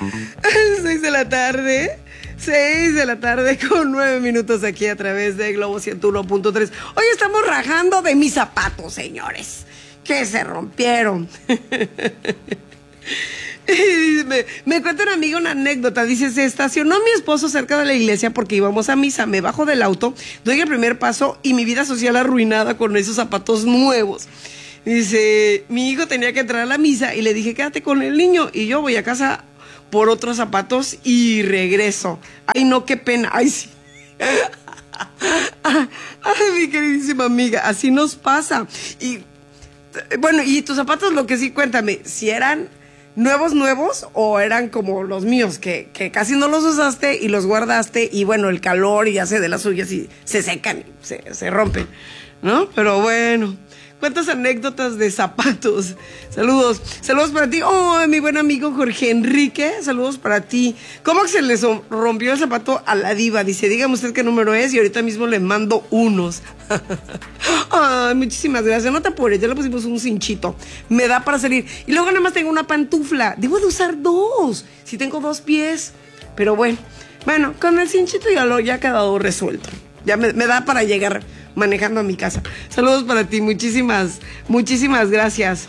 6 de la tarde. 6 de la tarde con 9 minutos aquí a través de Globo 101.3. Hoy estamos rajando de mis zapatos, señores, que se rompieron. Me cuenta un amigo una anécdota. Dice: se estacionó mi esposo cerca de la iglesia porque íbamos a misa. Me bajo del auto, doy el primer paso y mi vida social arruinada con esos zapatos nuevos. Dice: mi hijo tenía que entrar a la misa y le dije: quédate con el niño y yo voy a casa por otros zapatos y regreso. Ay, no, qué pena. Ay, sí. Ay, mi queridísima amiga, así nos pasa. Y bueno, y tus zapatos, lo que sí, cuéntame, si eran nuevos o eran como los míos, que casi no los usaste y los guardaste y bueno, el calor y hace de las suyas y se secan, se rompen, ¿no? Pero bueno, ¿cuántas anécdotas de zapatos? Saludos para ti. Oh, mi buen amigo Jorge Enrique, saludos para ti. ¿Cómo que se les rompió el zapato a la diva? Dice: dígame usted qué número es y ahorita mismo le mando unos. Ay, muchísimas gracias. No te apures, ya le pusimos un cinchito. Me da para salir. Y luego nada más tengo una pantufla. Debo de usar dos, si tengo 2 pies. Pero bueno, con el cinchito ya ha quedado resuelto. Ya me da para llegar manejando a mi casa. Saludos para ti, muchísimas gracias.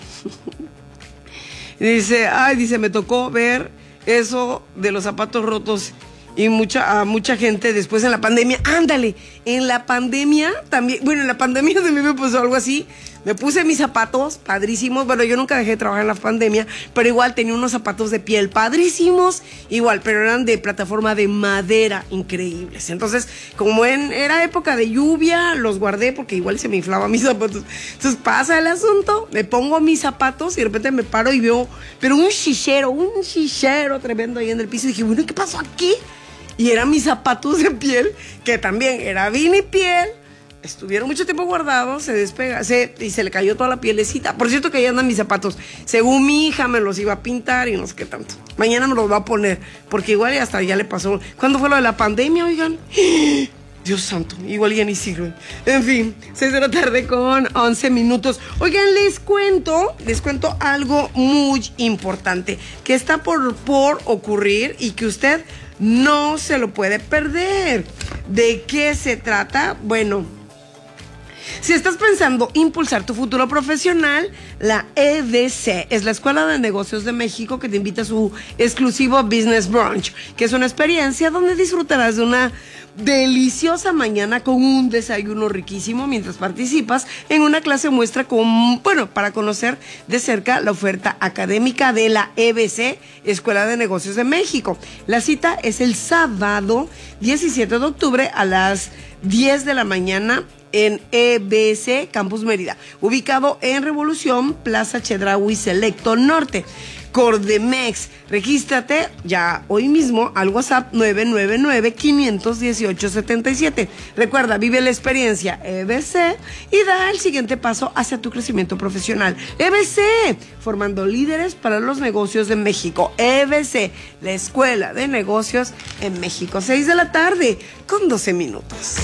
Dice, me tocó ver eso de los zapatos rotos y a mucha gente después en la pandemia. Ándale, en la pandemia también, en la pandemia también me pasó algo así. Me puse mis zapatos padrísimos. Bueno, yo nunca dejé de trabajar en la pandemia, pero igual tenía unos zapatos de piel padrísimos, igual, pero eran de plataforma de madera, increíbles. Entonces, como era época de lluvia, los guardé porque igual se me inflaban mis zapatos. Entonces pasa el asunto, me pongo mis zapatos y de repente me paro y veo, pero un chichero tremendo ahí en el piso. Y dije: bueno, ¿qué pasó aquí? Y eran mis zapatos de piel, que también era vini piel. Estuvieron mucho tiempo guardados, y se le cayó toda la pielecita. Por cierto que ahí andan mis zapatos. Según mi hija me los iba a pintar y no sé qué tanto. Mañana me los va a poner, porque igual hasta ya le pasó. ¿Cuándo fue lo de la pandemia, oigan? Dios santo, igual ya ni sirven. En fin, 6 de la tarde con 11 minutos. Oigan, les cuento algo muy importante que está por ocurrir y que usted no se lo puede perder. ¿De qué se trata? Bueno, si estás pensando impulsar tu futuro profesional, la EDC es la Escuela de Negocios de México que te invita a su exclusivo Business Brunch, que es una experiencia donde disfrutarás de una deliciosa mañana con un desayuno riquísimo mientras participas en una clase muestra para conocer de cerca la oferta académica de la EBC, Escuela de Negocios de México. La cita es el sábado 17 de octubre a las 10 de la mañana en EBC Campus Mérida, ubicado en Revolución, Plaza Chedraui Selecto Norte. Cordemex, regístrate ya hoy mismo al WhatsApp 999-518-77. Recuerda, vive la experiencia EBC y da el siguiente paso hacia tu crecimiento profesional. EBC, formando líderes para los negocios de México. EBC, la Escuela de Negocios en México. 6 de la tarde con 12 minutos.